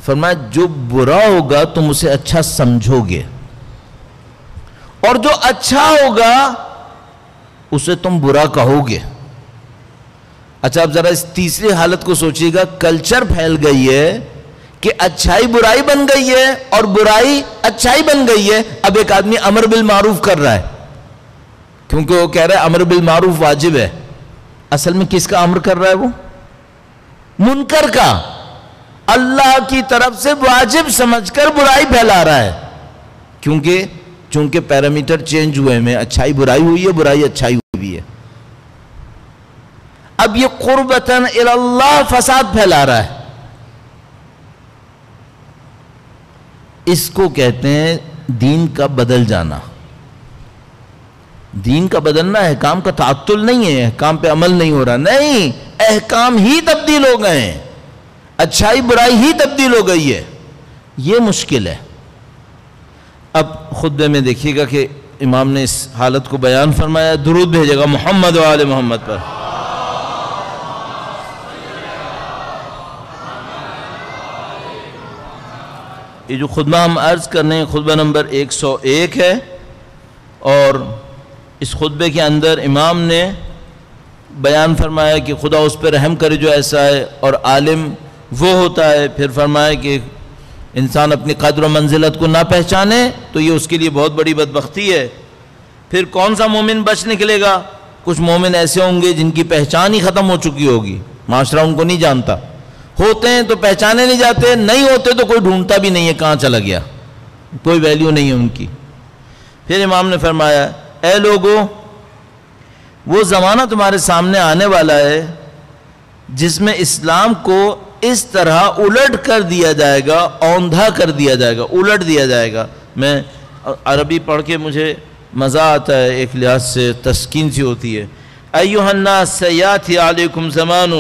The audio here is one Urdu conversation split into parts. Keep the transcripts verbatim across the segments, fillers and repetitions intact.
فرمایا جو برا ہوگا تم اسے اچھا سمجھو گے، اور جو اچھا ہوگا اسے تم برا کہو گے۔ اچھا اب ذرا اس تیسری حالت کو سوچئے گا، کلچر پھیل گئی ہے کہ اچھائی برائی بن گئی ہے اور برائی اچھائی بن گئی ہے۔ اب ایک آدمی امر بالمعروف کر رہا ہے کیونکہ وہ کہہ رہا ہے امر بالمعروف واجب ہے، اصل میں کس کا امر کر رہا ہے؟ وہ منکر کا، اللہ کی طرف سے واجب سمجھ کر برائی پھیلا رہا ہے، کیونکہ چونکہ پیرامیٹر چینج ہوئے میں اچھائی برائی ہوئی ہے، برائی اچھائی ہوئی ہے۔ اب یہ قربتاً اللہ فساد پھیلا رہا ہے، اس کو کہتے ہیں دین کا بدل جانا۔ دین کا بدلنا احکام کا تعطل نہیں ہے، احکام پہ عمل نہیں ہو رہا، نہیں، احکام ہی تبدیل ہو گئے ہیں، اچھائی برائی ہی تبدیل ہو گئی ہے، یہ مشکل ہے۔ اب خطبے میں دیکھیے گا کہ امام نے اس حالت کو بیان فرمایا، درود بھیجے گا محمد و آل محمد پر۔ یہ جو خطبہ ہم عرض کرنے ہیں خطبہ نمبر ایک سو ایک ہے، اور اس خطبے کے اندر امام نے بیان فرمایا کہ خدا اس پہ رحم کرے جو ایسا ہے، اور عالم وہ ہوتا ہے، پھر فرمایا کہ انسان اپنی قدر و منزلت کو نہ پہچانے تو یہ اس کے لیے بہت بڑی بدبختی ہے۔ پھر کون سا مومن بچ نکلے گا؟ کچھ مومن ایسے ہوں گے جن کی پہچان ہی ختم ہو چکی ہوگی، معاشرہ ان کو نہیں جانتا، ہوتے ہیں تو پہچانے نہیں جاتے، نہیں ہوتے تو کوئی ڈھونڈتا بھی نہیں ہے کہاں چلا گیا، کوئی ویلیو نہیں ہے ان کی۔ پھر امام نے فرمایا اے لوگو، وہ زمانہ تمہارے سامنے آنے والا ہے جس میں اسلام کو اس طرح الٹ کر دیا جائے گا، اوندھا کر دیا جائے گا، الٹ دیا جائے گا۔ میں عربی پڑھ کے مجھے مزہ آتا ہے، ایک لحاظ سے تسکین سی ہوتی ہے۔ ایھا الناس سیاتی علیکم زمان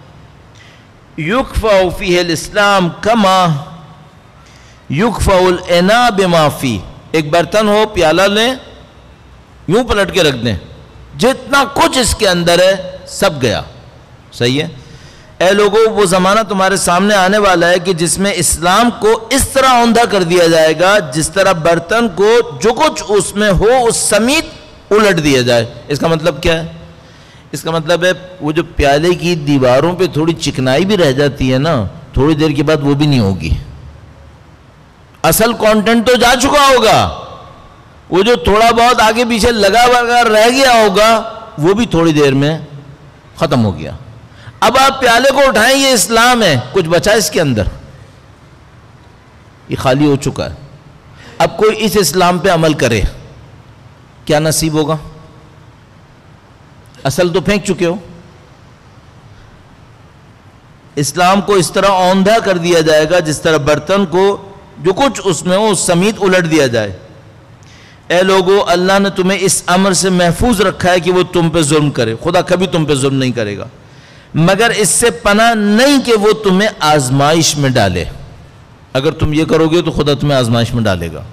یکفع فیہ الاسلام کما یکفع الاناء بما فیہ۔ ایک برتن ہو، پیالہ لیں، یوں پلٹ کے رکھ دیں، جتنا کچھ اس کے اندر ہے سب گیا۔ صحیح ہے؟ اے لوگو، وہ زمانہ تمہارے سامنے آنے والا ہے کہ جس میں اسلام کو اس طرح اوندھا کر دیا جائے گا جس طرح برتن کو جو کچھ اس میں ہو اس سمیت الٹ دیا جائے۔ اس کا مطلب کیا ہے؟ اس کا مطلب ہے وہ جو پیالے کی دیواروں پہ تھوڑی چکنائی بھی رہ جاتی ہے نا، تھوڑی دیر کے بعد وہ بھی نہیں ہوگی، اصل کانٹینٹ تو جا چکا ہوگا، وہ جو تھوڑا بہت آگے پیچھے لگا ہوا رہ گیا ہوگا وہ بھی تھوڑی دیر میں ختم ہو گیا۔ اب آپ پیالے کو اٹھائیں، یہ اسلام ہے، کچھ بچا اس کے اندر؟ یہ خالی ہو چکا ہے۔ اب کوئی اس اسلام پہ عمل کرے، کیا نصیب ہوگا؟ اصل تو پھینک چکے ہو۔ اسلام کو اس طرح اوندھا کر دیا جائے گا جس طرح برتن کو جو کچھ اس میں ہو اس سمیت الٹ دیا جائے۔ اے لوگو، اللہ نے تمہیں اس امر سے محفوظ رکھا ہے کہ وہ تم پہ ظلم کرے، خدا کبھی تم پہ ظلم نہیں کرے گا، مگر اس سے پناہ نہیں کہ وہ تمہیں آزمائش میں ڈالے۔ اگر تم یہ کرو گے تو خدا تمہیں آزمائش میں ڈالے گا۔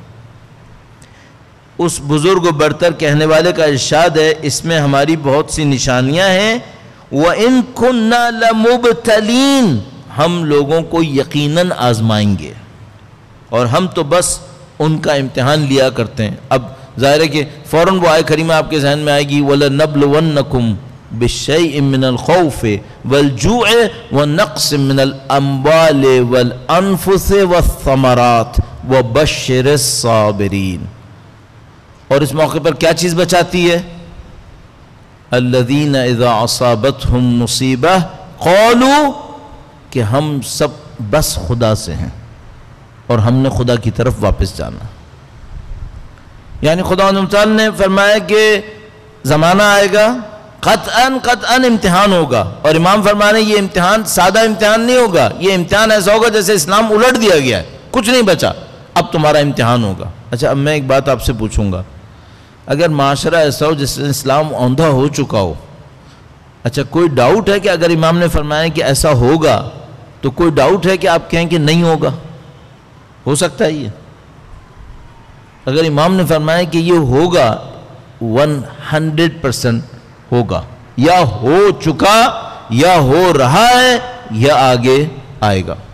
اس بزرگ و برتر کہنے والے کا ارشاد ہے، اس میں ہماری بہت سی نشانیاں ہیں۔ وَإِن كُنَّا لَمُبْتَلِينَ، ہم لوگوں کو یقیناً آزمائیں گے، اور ہم تو بس ان کا امتحان لیا کرتے ہیں۔ اب ظاہر ہے کہ فوراً وہ آیت کریمہ آپ کے ذہن میں آئے گی، وَلَنَبْلُوَنَّكُمْ بِالشَّيْءٍ مِّنَ الْخَوْفِ وَالْجُوعِ وَنَقْصٍ مِّنَ الْأَمْوَالِ وَالْأَنفُسِ وَالثَّمَرَاتِ وَبَشِّرِ الصَّابِرِينَ۔ اور اس موقع پر کیا چیز بچاتی ہے؟ الَّذِينَ إِذَا أَصَابَتْهُمْ مُصِيبَةٌ قَالُوا، کہ ہم سب بس خدا سے ہیں اور ہم نے خدا کی طرف واپس جانا۔ یعنی خدا تعالیٰ نے فرمایا کہ زمانہ آئے گا، قطعاً قطعاً امتحان ہوگا، اور امام فرما رہے ہیں یہ امتحان سادہ امتحان نہیں ہوگا، یہ امتحان ایسا ہوگا جیسے اسلام الٹ دیا گیا ہے، کچھ نہیں بچا، اب تمہارا امتحان ہوگا۔ اچھا، اب میں ایک بات آپ سے پوچھوں گا، اگر معاشرہ ایسا ہو جس میں اسلام اوندھا ہو چکا ہو، اچھا کوئی ڈاؤٹ ہے کہ اگر امام نے فرمایا کہ ایسا ہوگا تو کوئی ڈاؤٹ ہے کہ آپ کہیں کہ نہیں ہوگا؟ ہو سکتا ہے یہ؟ اگر امام نے فرمایا کہ یہ ہوگا، ون ہنڈریڈ پرسنٹ ہوگا، یا ہو چکا یا ہو رہا ہے یا آگے آئے گا۔